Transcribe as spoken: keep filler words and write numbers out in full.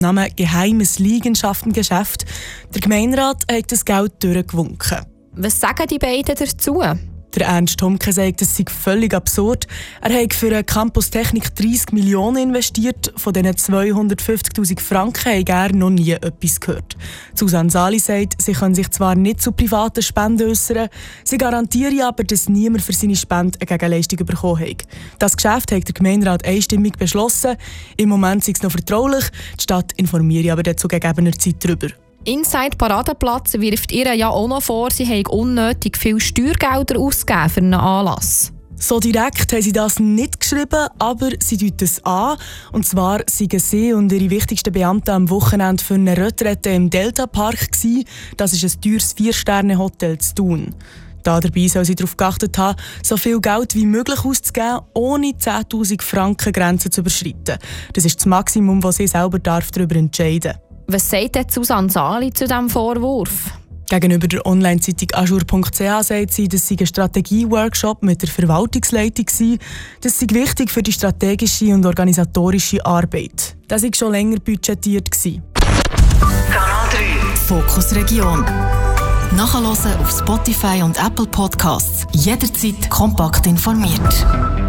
Name «Geheimes Liegenschaftengeschäft». Der Gemeinderat hat das Geld durchgewunken. Was sagen die beiden dazu? Der Ernst Thomke sagt, es sei völlig absurd. Er hat für eine Campus Technik dreissig Millionen investiert. Von diesen zweihundertfünfzigtausend Franken hat er noch nie etwas gehört. Susanne Sali sagt, sie können sich zwar nicht zu privaten Spenden äußern, sie garantieren aber, dass niemand für seine Spende eine Gegenleistung bekommen hat. Das Geschäft hat der Gemeinderat einstimmig beschlossen. Im Moment ist es noch vertraulich. Die Stadt informiert aber zu gegebener Zeit darüber. Inside Paradeplatz wirft ihr ja auch noch vor, sie haben unnötig viel Steuergelder ausgegeben für einen Anlass. So direkt haben sie das nicht geschrieben, aber sie deuten es an. Und zwar waren sie und ihre wichtigsten Beamten am Wochenende für eine Retrette im Delta Park gewesen. Das ist ein teures Vier-Sterne-Hotel zu Thun. Da dabei soll sie darauf geachtet haben, so viel Geld wie möglich auszugeben, ohne zehntausend Franken Grenze zu überschreiten. Das ist das Maximum, das sie selber darüber entscheiden darf. Was sagt jetzt Susanne Sali zu diesem Vorwurf? Gegenüber der Online-Zeitung ajour punkt c h sagt sie, dass sie ein Strategie-Workshop mit der Verwaltungsleitung war. Das sei wichtig für die strategische und organisatorische Arbeit. Das war schon länger budgetiert. Kanal drei Fokus Region. Nachhören auf Spotify und Apple Podcasts. Jederzeit kompakt informiert.